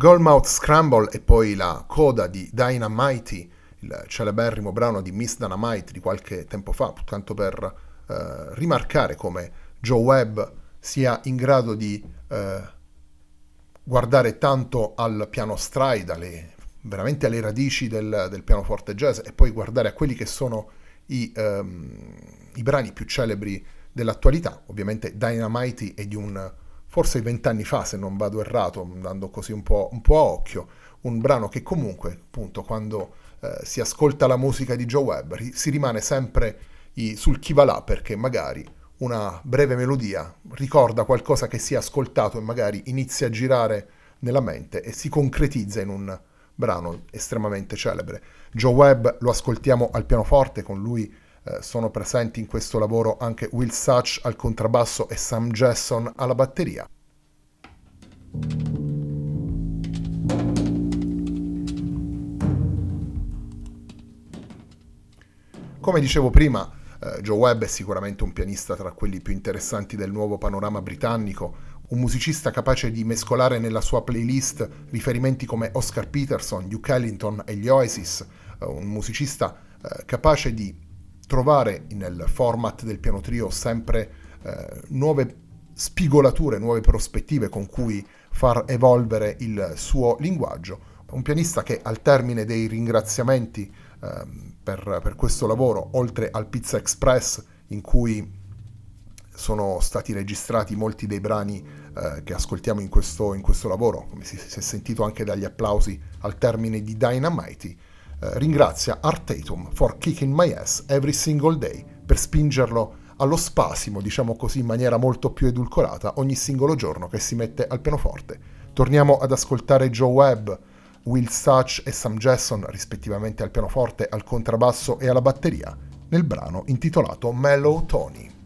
Goldmouth Scramble e poi la coda di Dynamite, il celeberrimo brano di Miss Dynamite di qualche tempo fa, tanto per rimarcare come Joe Webb sia in grado di guardare tanto al piano stride, veramente alle radici del pianoforte jazz, e poi guardare a quelli che sono i brani più celebri dell'attualità. Ovviamente Dynamite è di forse 20 anni fa, se non vado errato, andando così un po' a occhio, un brano che comunque, appunto, quando si ascolta la musica di Joe Webb, si rimane sempre sul chi va là, perché magari una breve melodia ricorda qualcosa che si è ascoltato e magari inizia a girare nella mente e si concretizza in un brano estremamente celebre. Joe Webb lo ascoltiamo al pianoforte, con lui sono presenti in questo lavoro anche Will Such al contrabbasso e Sam Jackson alla batteria. Come dicevo prima, Joe Webb è sicuramente un pianista tra quelli più interessanti del nuovo panorama britannico, un musicista capace di mescolare nella sua playlist riferimenti come Oscar Peterson, Duke Ellington e gli Oasis, un musicista capace di trovare nel format del piano trio sempre nuove spigolature, nuove prospettive con cui far evolvere il suo linguaggio. Un pianista che al termine dei ringraziamenti per questo lavoro, oltre al Pizza Express in cui sono stati registrati molti dei brani che ascoltiamo in questo lavoro, come si è sentito anche dagli applausi al termine di Dynamite, ringrazia Art Tatum for kicking my ass every single day, per spingerlo allo spasimo, diciamo così, in maniera molto più edulcorata ogni singolo giorno che si mette al pianoforte. Torniamo ad ascoltare Joe Webb, Will Such e Sam Jackson, rispettivamente al pianoforte, al contrabbasso e alla batteria, nel brano intitolato Mellow Tony.